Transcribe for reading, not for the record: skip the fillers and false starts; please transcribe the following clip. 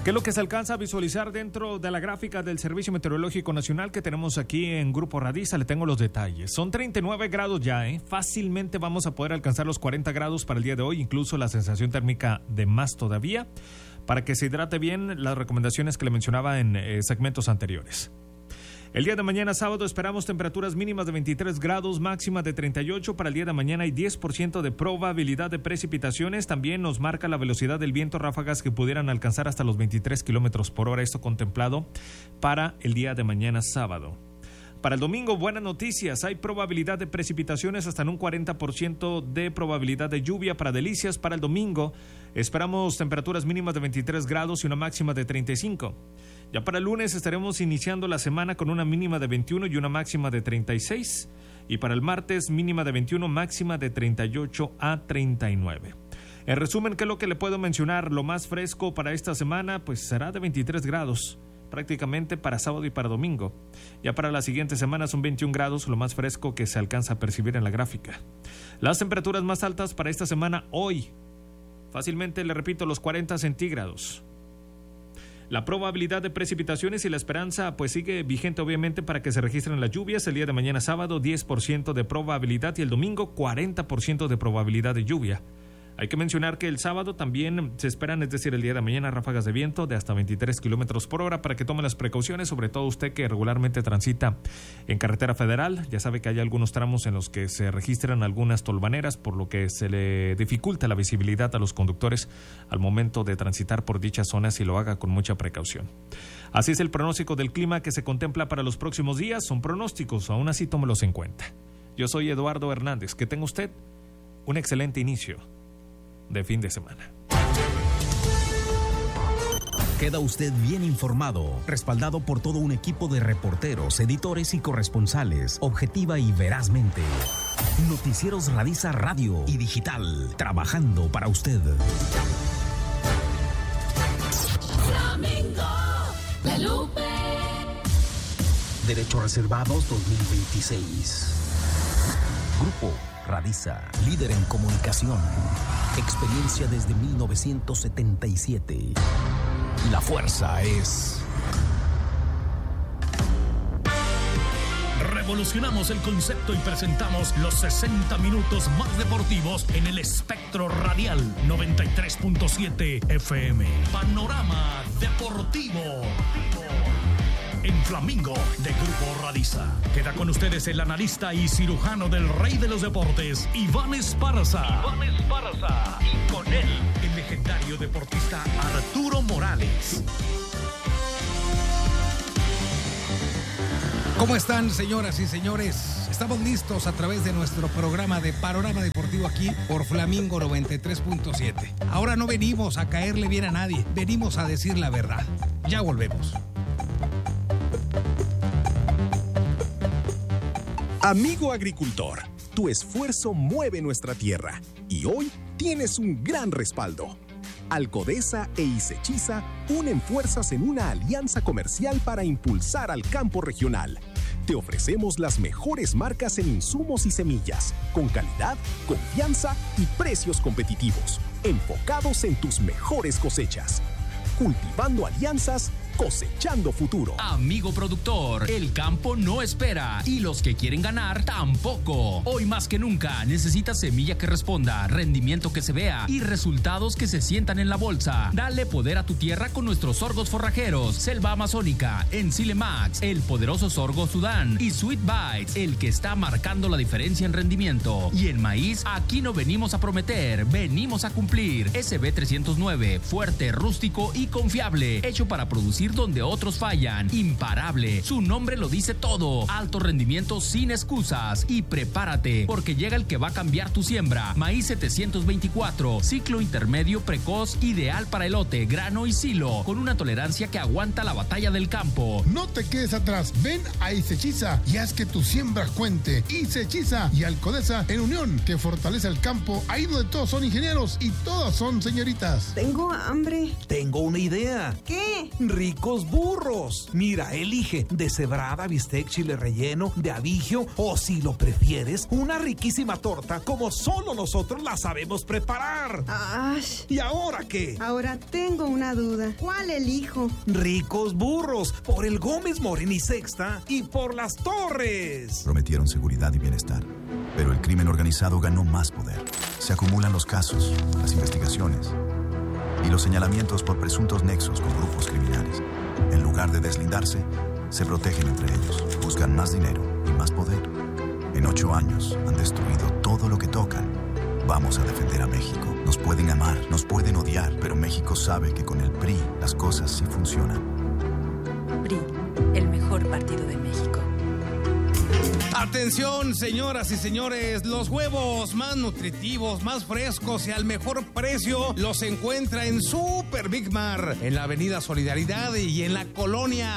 ¿Qué es lo que se alcanza a visualizar dentro de la gráfica del Servicio Meteorológico Nacional que tenemos aquí en Grupo Radiza? Le tengo los detalles. Son 39 grados ya, Fácilmente vamos a poder alcanzar los 40 grados para el día de hoy, incluso la sensación térmica de más todavía, para que se hidrate bien, las recomendaciones que le mencionaba en segmentos anteriores. El día de mañana sábado esperamos temperaturas mínimas de 23 grados, máxima de 38. Para el día de mañana hay 10% de probabilidad de precipitaciones. También nos marca la velocidad del viento, ráfagas que pudieran alcanzar hasta los 23 kilómetros por hora. Esto contemplado para el día de mañana sábado. Para el domingo, buenas noticias. Hay probabilidad de precipitaciones hasta en un 40% de probabilidad de lluvia para Delicias. Para el domingo esperamos temperaturas mínimas de 23 grados y una máxima de 35. Ya para el lunes estaremos iniciando la semana con una mínima de 21 y una máxima de 36. Y para el martes, mínima de 21, máxima de 38 a 39. En resumen, ¿qué es lo que le puedo mencionar? Lo más fresco para esta semana, pues será de 23 grados, prácticamente para sábado y para domingo. Ya para la siguiente semana son 21 grados, lo más fresco que se alcanza a percibir en la gráfica. Las temperaturas más altas para esta semana hoy, fácilmente le repito, los 40 centígrados. La probabilidad de precipitaciones y la esperanza pues sigue vigente obviamente para que se registren las lluvias. El día de mañana sábado 10% de probabilidad y el domingo 40% de probabilidad de lluvia. Hay que mencionar que el sábado también se esperan, es decir, el día de mañana, ráfagas de viento de hasta 23 kilómetros por hora para que tome las precauciones, sobre todo usted que regularmente transita en carretera federal. Ya sabe que hay algunos tramos en los que se registran algunas tolvaneras, por lo que se le dificulta la visibilidad a los conductores al momento de transitar por dichas zonas y lo haga con mucha precaución. Así es el pronóstico del clima que se contempla para los próximos días. Son pronósticos, aún así tómelos en cuenta. Yo soy Eduardo Hernández. Que tenga usted un excelente inicio de fin de semana. Queda usted bien informado, respaldado por todo un equipo de reporteros, editores y corresponsales, objetiva y verazmente. Noticieros Radiza Radio y Digital, trabajando para usted. Flamingo, La Lupe. Derechos reservados 2026. Grupo Radiza, líder en comunicación. Experiencia desde 1977. La fuerza es... Revolucionamos el concepto y presentamos los 60 minutos más deportivos en el espectro radial 93.7 FM. Panorama Deportivo. En Flamingo de Grupo Radiza. Queda con ustedes el analista y cirujano del rey de los deportes, Iván Esparza. Y con él, el legendario deportista Arturo Morales. ¿Cómo están, señoras y señores? Estamos listos a través de nuestro programa de Panorama Deportivo aquí por Flamingo 93.7. Ahora no venimos a caerle bien a nadie, venimos a decir la verdad. Ya volvemos. Amigo agricultor, tu esfuerzo mueve nuestra tierra y hoy tienes un gran respaldo. Alcodesa e Isechiza unen fuerzas en una alianza comercial para impulsar al campo regional. Te ofrecemos las mejores marcas en insumos y semillas, con calidad, confianza y precios competitivos, enfocados en tus mejores cosechas. Cultivando alianzas, cosechando futuro. Amigo productor, el campo no espera y los que quieren ganar tampoco. Hoy más que nunca necesitas semilla que responda, rendimiento que se vea y resultados que se sientan en la bolsa. Dale poder a tu tierra con nuestros sorgos forrajeros, Selva Amazónica, Ensile Max, el poderoso sorgo Sudán y Sweet Bites, el que está marcando la diferencia en rendimiento. Y en maíz, aquí no venimos a prometer, venimos a cumplir. SB 309, fuerte, rústico y confiable, hecho para producir donde otros fallan. Imparable, su nombre lo dice todo. Alto rendimiento sin excusas. Y prepárate, porque llega el que va a cambiar tu siembra. Maíz 724, ciclo intermedio precoz, ideal para elote, grano y silo, con una tolerancia que aguanta la batalla del campo. No te quedes atrás, ven a Isechiza y haz que tu siembra cuente. Isechiza y Alcodesa en unión, que fortalece el campo, ahí donde todos son ingenieros y todas son señoritas. Tengo hambre. Tengo una idea. ¿Qué? Rico Ricos Burros. Mira, elige deshebrada, bistec, chile relleno, de abigio o, si lo prefieres, una riquísima torta como solo nosotros la sabemos preparar. ¡Ay! ¿Y ahora qué? Ahora tengo una duda. ¿Cuál elijo? Ricos Burros, por el Gómez Morín y Sexta y por Las Torres. Prometieron seguridad y bienestar, pero el crimen organizado ganó más poder. Se acumulan los casos, las investigaciones y los señalamientos por presuntos nexos con grupos criminales. En lugar de deslindarse, se protegen entre ellos, buscan más dinero y más poder. En 8 años han destruido todo lo que tocan. Vamos a defender a México. Nos pueden amar, nos pueden odiar, pero México sabe que con el PRI las cosas sí funcionan. PRI, el mejor partido de México. Atención, señoras y señores, los huevos más nutritivos, más frescos y al mejor precio los encuentra en Super Big Mar, en la Avenida Solidaridad y en la colonia